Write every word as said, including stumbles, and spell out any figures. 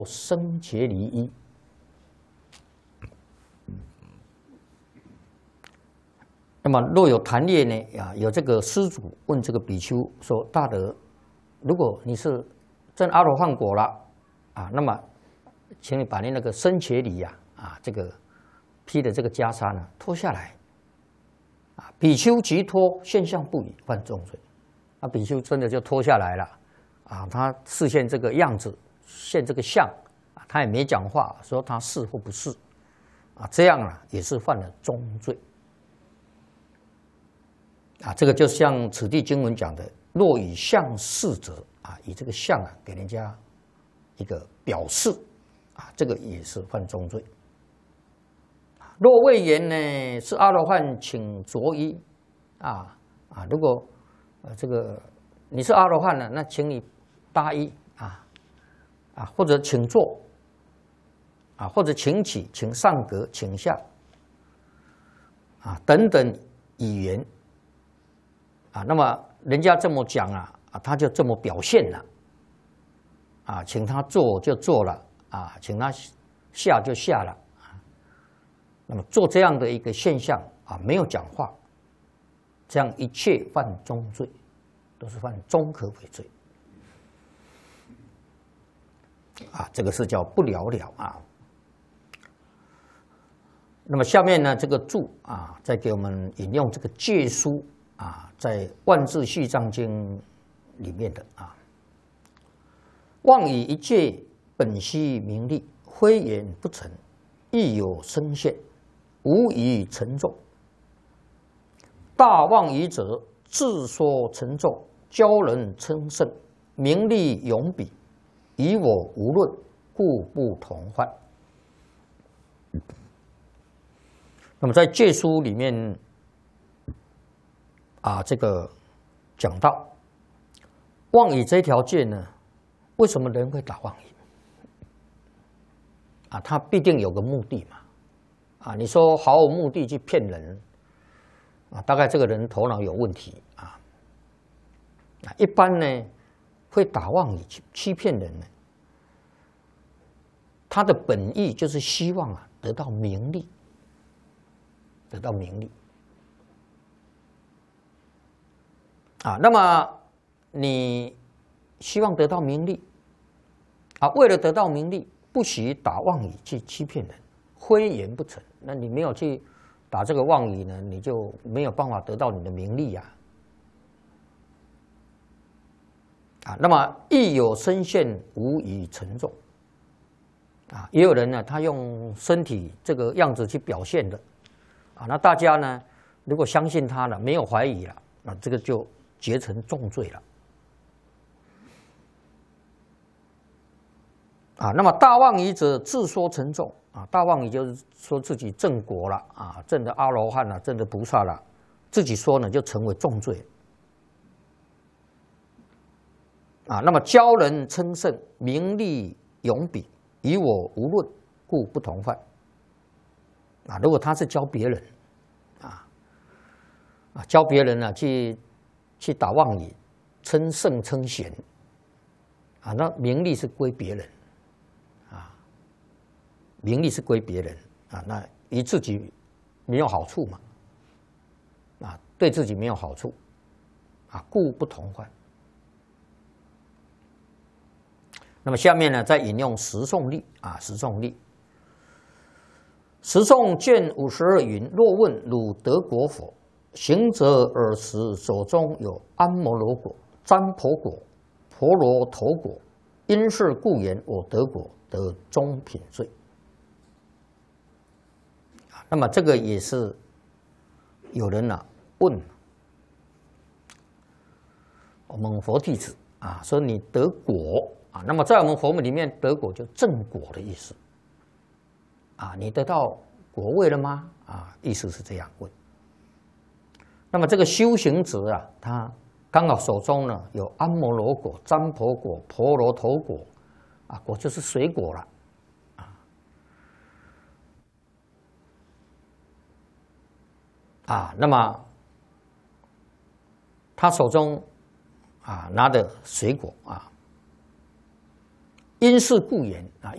生结离一。那么若有谈猎呢？啊，有这个施主问这个比丘说：“大德，如果你是证阿罗汉果了啊，那么请你把你那个生结离呀啊这个披的这个袈裟呢脱下来。”啊，比丘即脱，现象不已，犯重罪。啊，比丘真的就脱下来了啊，他示现这个样子，现这个相啊，他也没讲话，说他是或不是啊，这样啊也是犯了重罪。啊，这个就像此地经文讲的，若以相示者啊，以这个相啊给人家一个表示啊，这个也是犯重罪。若未言呢，是阿罗汉，请着衣啊啊！如果呃这个你是阿罗汉了，那请你搭衣啊啊，或者请坐啊，或者请起，请上格，请下啊等等语言。啊，那么人家这么讲啊，啊，他就这么表现了，啊，请他做就做了，啊，请他下就下了，啊，那么做这样的一个现象啊，没有讲话，这样一切犯中罪，都是犯中可悔罪，啊，这个是叫不了了啊。那么下面呢，这个注啊，再给我们引用这个戒书。啊，在《万字续藏经》里面的啊，妄以一戒本悉名利，非言不成，亦有声现，无以沉重。大妄语者，自说沉重，教人称圣，名利永彼，以我无论，故不同犯。那么在戒书里面。啊，这个讲到妄语这条戒呢，为什么人会打妄语？啊，他必定有个目的嘛。啊，你说毫无目的去骗人，啊，大概这个人头脑有问题啊。啊，一般呢会打妄语去欺骗人呢，他的本意就是希望啊得到名利，得到名利。啊，那么你希望得到名利啊？为了得到名利，不许打妄语去欺骗人，非言不成。那你没有去打这个妄语呢，你就没有办法得到你的名利呀。啊，那么亦有身现，无以沉重。啊，也有人呢，他用身体这个样子去表现的，啊，那大家呢，如果相信他了，没有怀疑了，那这个就结成重罪了。啊，那么大妄语者自说成重啊，大妄语就是说自己证果了啊，证的阿罗汉了，证的菩萨了，自己说呢就成为重罪。啊，那么教人称圣，名利永彼，以我无论，故不同犯。啊，如果他是教别人，啊啊教别人呢去。去打妄语，称圣称贤，啊，那名利是归别人，啊，名利是归别人，啊，那与自己没有好处嘛，啊，对自己没有好处，啊，故不同犯。那么下面呢，再引用十颂例啊，十颂例，十颂卷五十二云：若问汝得果否？行者尔时手中有安摩罗果、占婆果、婆罗头果，因是故言我得果，得中品罪。那么这个也是有人呢、啊、问我们佛弟子啊，说你得果啊，那么在我们佛门里面得果就正果的意思啊，你得到果位了吗？啊，意思是这样问。那么这个修行者啊，他刚好手中呢有安摩罗果、占婆果、婆罗头果，啊，果就是水果了，啊，啊，那么他手中啊拿的水果啊，因是故言啊，